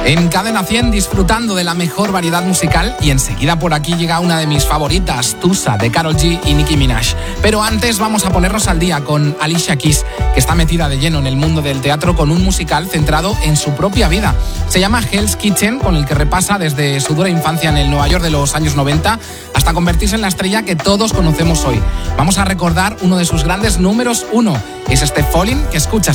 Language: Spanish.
En Cadena 100 disfrutando de la mejor variedad musical y enseguida por aquí llega una de mis favoritas, Tusa, de Karol G y Nicki Minaj. Pero antes vamos a ponernos al día con Alicia Keys, que está metida de lleno en el mundo del teatro con un musical centrado en su propia vida. Se llama Hell's Kitchen, con el que repasa desde su dura infancia en el Nueva York de los años 90 hasta convertirse en la estrella que todos conocemos hoy. Vamos a recordar uno de sus grandes números 1, es este Falling que escuchas